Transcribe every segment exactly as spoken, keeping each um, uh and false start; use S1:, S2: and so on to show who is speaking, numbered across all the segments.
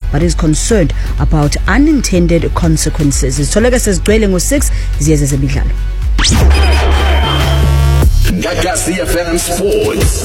S1: but is concerned about unintended consequences. Isitholeka sezigcwele ngo-six ziyeze zemidlalo.
S2: Gagasi F M Sports.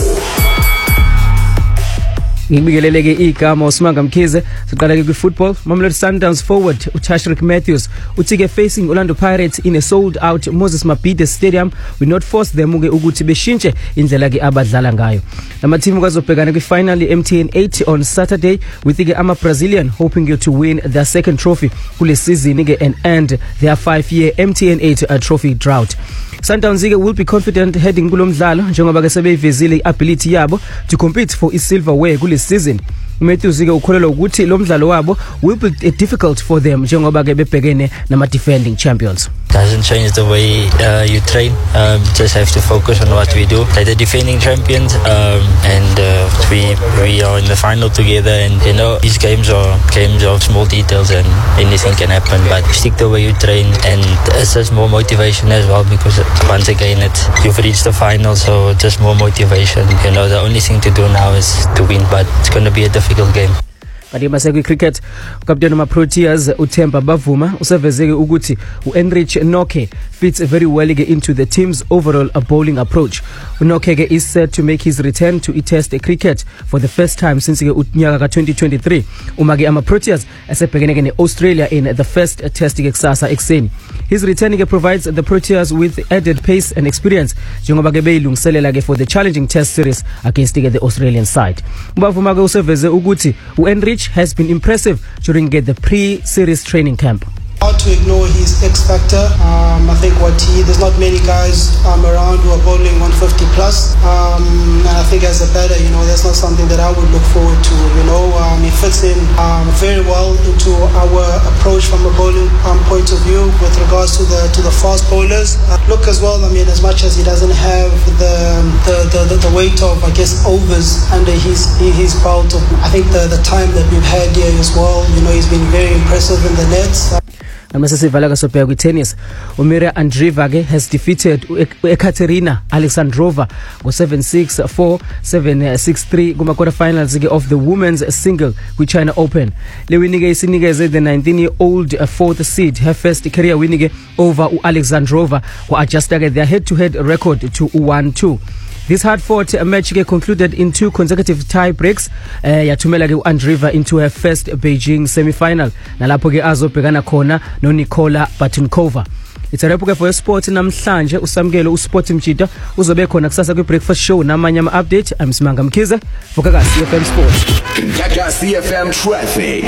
S3: Ngibingeleleke igama uSimanga Mkhize. Siqala ke kwi-football. Mamelodi Sundowns forward uTashrik Matthews uthi-ke facing Orlando Pirates in a sold out Moses Mabhida Stadium will not force them ke ukuthi beshintshe indlela ke abadlala ngayo. Lama team kwazobhekana kwi-final ye-M T N eight on Saturday with ke ama Brazilian hoping to win their second trophy kule season ke and end their five year M T N eight uh, trophy drought. Sundowns ke will be confident heading kulo mdlalo njengoba ke sebeyivezile i-ability yabo to compete for i-silverware kule season. Matthews ke ukholelwa ukuthi lo mdlalo wabo will be difficult for them njengoba ke bebhekene nama defending champions.
S4: Doesn't change the way uh, you train. Um, just have to focus on what we do. Like the defending champions, um, and uh, we we are in the final together. And you know these games are games of small details, and anything can happen. But stick the way you train, and it's just more motivation as well because once again, it's you've reached the final, so just more motivation. You know the only thing to do now is to win, but it's going to be a difficult game.
S3: Kati maseke cricket ukapteni wama Proteas uThemba Bavuma usevezeke ukuthi uEnrich Noke fits very well into the team's overall bowling approach. Noke is set to make his return to Test cricket for the first time since unyaka ka twenty twenty-three. Uma ke ama Proteas asebhekene ne Australia in the first Test kusasa ekseni. His return provides the Proteas with added pace and experience njengoba ke beyilungiselela ke for the challenging Test series against the Australian side. Bavuma ke useveze ukuthi uEnrich has been impressive during the pre-series training camp.
S5: Hard to ignore his X factor. Um, I think what he there's not many guys um, around who are bowling one fifty plus. Um, and I think as a batter, you know, that's not something that I would look forward to. You know, um, he fits in um, very well into our approach from a bowling um, point of view with regards to the to the fast bowlers. Uh, look as well. I mean, as much as he doesn't have the the, the, the, the weight of I guess overs under his his belt, I think the the time that we've had here as well. You know, he's been very impressive in the nets. Uh,
S3: Amasasivala ka sobheka kwi-tennis uMira Andreeva ke has defeated uEkaterina Alexandrova go seven six four seven six three kuma quarter finals ke of the women's single kwi China Open. Le win ke isinikeze the nineteen year old fourth seed her first career win ke over uAlexandrova ko adjusta ke their head to head record to one two. This hard-fought match concluded in two consecutive tie breaks. Uh, yathumela ke uAndreeva into her first Beijing semi-final. Nalapho ke azobhekana khona no Nikola Batunkova. It's a wrap for sport namhlanje usamkelo uSport Mjida uzobe khona kusasa kwi breakfast show namanye ama update. I'm Simanga Mkhize for Gagasi F M Sports.
S2: Gagasi F M traffic.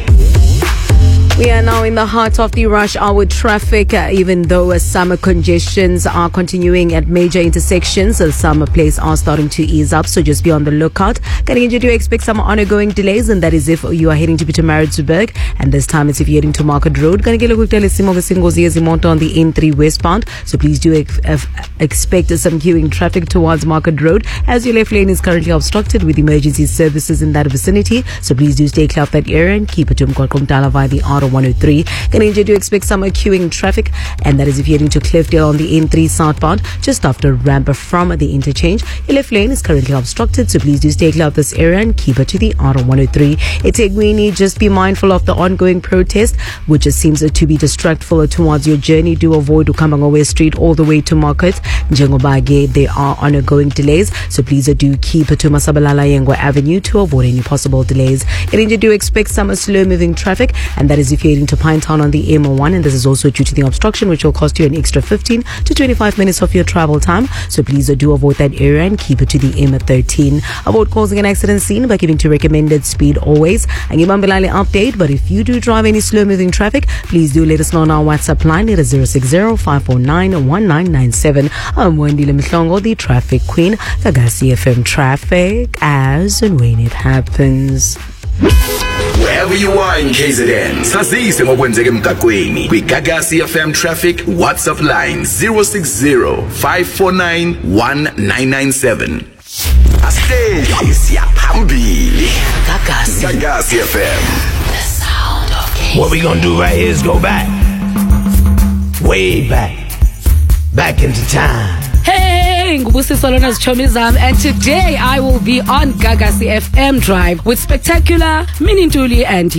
S6: We are now in the heart of the rush hour traffic, uh, even though uh, summer congestions are continuing at major intersections. Uh, some places are starting to ease up, so just be on the lookout. Getting you to expect some ongoing delays, and that is if you are heading to Pietermaritzburg, and this time it's if you're heading to Market Road. Going to get a quick tell on the N three westbound, so please do ex- uh, expect some queuing traffic towards Market Road, as your left lane is currently obstructed with emergency services in that vicinity. So please do stay clear of that area and keep it to Mkokomtala via the R one oh three. Can you do expect some queuing traffic, and that is if you're heading to Cliffdale on the N three southbound, just after ramp from the interchange. Your left lane is currently obstructed, so please do stay clear of this area and keep it to the R one oh three. eThekwini, just be mindful of the ongoing protest, which just seems to be distractful towards your journey. Do avoid Ukambangowe Street all the way to Market. Njengobage, there are ongoing delays, so please do keep it to Masabalala Yengwa Avenue to avoid any possible delays. And you do expect some slow moving traffic, and that is if you're heading to Pinetown on the M O one, and this is also due to the obstruction, which will cost you an extra fifteen to twenty-five minutes of your travel time. So please do avoid that area and keep it to the M thirteen. Avoid causing an accident scene by giving to recommended speed always. And give Mambilali update, but if you do drive any slow moving traffic, please do let us know on our WhatsApp line. It is zero six zero five four nine one nine nine seven. I'm Wendy Lemhlongo, the traffic queen. Gagasi F M traffic as and when it happens.
S2: Wherever you are in K Z N, sazise ngokwenzeka emgaqweni kwiGagasi F M traffic WhatsApp line zero six zero five four nine one nine nine seven. Asteli siyaphambili. Gagasi Gagasi F M.
S7: The sound of K Z N. What we gonna do right here is go back. Way back. Back into time.
S6: Hey, Ngubusiso Lona Zichomi zami, and today I will be on Gagasi F M Drive with spectacular Minintuli and